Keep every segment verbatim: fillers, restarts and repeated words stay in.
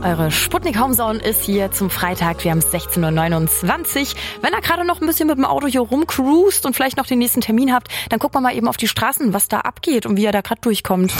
Eure Sputnik Homezone ist hier zum Freitag. Wir haben es sechzehn Uhr neunundzwanzig. Wenn ihr gerade noch ein bisschen mit dem Auto hier rumcruist und vielleicht noch den nächsten Termin habt, dann guckt mal eben auf die Straßen, was da abgeht und wie ihr da gerade durchkommt.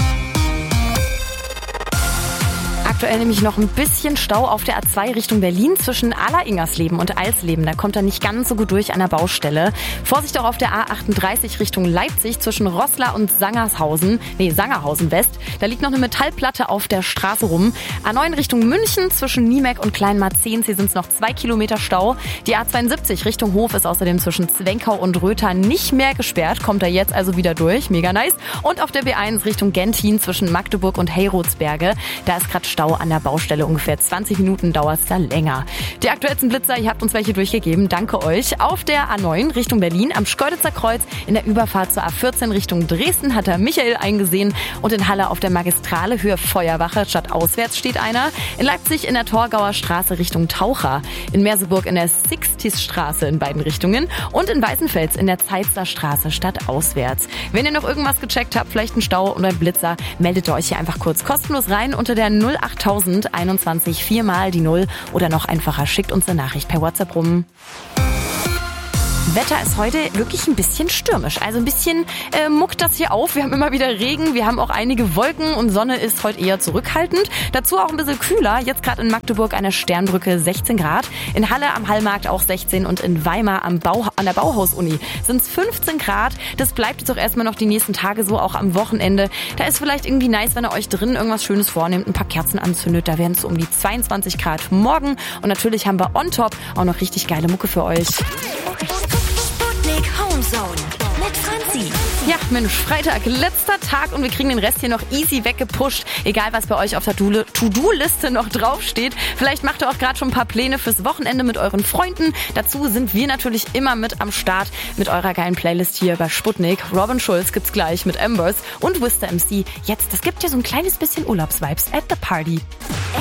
Aktuell nämlich noch ein bisschen Stau auf der A zwei Richtung Berlin zwischen Aller-Ingersleben und Alsleben. Da kommt er nicht ganz so gut durch an der Baustelle. Vorsicht auch auf der A achtunddreißig Richtung Leipzig zwischen Roßla und Sangershausen. Nee, Sangerhausen West. Da liegt noch eine Metallplatte auf der Straße rum. A neun Richtung München zwischen Niemek und Kleinmarzehns. Hier sind es noch zwei Kilometer Stau. Die A zweiundsiebzig Richtung Hof ist außerdem zwischen Zwenkau und Rötha nicht mehr gesperrt. Kommt er jetzt also wieder durch. Mega nice. Und auf der B eins Richtung Gentin zwischen Magdeburg und Heyrodsberge. Da ist gerade Stau an der Baustelle. Ungefähr zwanzig Minuten dauert es da länger. Die aktuellsten Blitzer, ihr habt uns welche durchgegeben. Danke euch. Auf der A neun Richtung Berlin am Schkeuditzer Kreuz in der Überfahrt zur A vierzehn Richtung Dresden hat er Michael eingesehen. Und in Halle auf der Magistrale Höhe Feuerwache statt auswärts steht einer. In Leipzig in der Torgauer Straße Richtung Taucher. In Merseburg in der Sixtisstraße in beiden Richtungen. Und in Weißenfels in der Zeitzer Straße statt auswärts. Wenn ihr noch irgendwas gecheckt habt, vielleicht einen Stau oder einen Blitzer, meldet euch hier einfach kurz kostenlos rein unter der null acht tausend einundzwanzig viermal die Null oder noch einfacher, schickt uns eine Nachricht per WhatsApp rum. Wetter ist heute wirklich ein bisschen stürmisch. Also ein bisschen äh, muckt das hier auf. Wir haben immer wieder Regen, wir haben auch einige Wolken und Sonne ist heute eher zurückhaltend. Dazu auch ein bisschen kühler. Jetzt gerade in Magdeburg an der Sternbrücke sechzehn Grad. In Halle am Hallmarkt auch sechzehn und in Weimar am Bau, an der Bauhaus-Uni sind es fünfzehn Grad. Das bleibt jetzt auch erstmal noch die nächsten Tage so, auch am Wochenende. Da ist vielleicht irgendwie nice, wenn ihr euch drin irgendwas Schönes vornehmt, ein paar Kerzen anzündet. Da werden es um die zweiundzwanzig Grad morgen. Und natürlich haben wir on top auch noch richtig geile Mucke für euch. Homezone mit Franzi. Ja, Mensch, Freitag, letzter Tag und wir kriegen den Rest hier noch easy weggepusht. Egal, was bei euch auf der To-Do-Liste noch draufsteht. Vielleicht macht ihr auch gerade schon ein paar Pläne fürs Wochenende mit euren Freunden. Dazu sind wir natürlich immer mit am Start mit eurer geilen Playlist hier bei Sputnik. Robin Schulz gibt's gleich mit Embers und Wister M C. Jetzt, das gibt ja so ein kleines bisschen Urlaubsvibes at the party.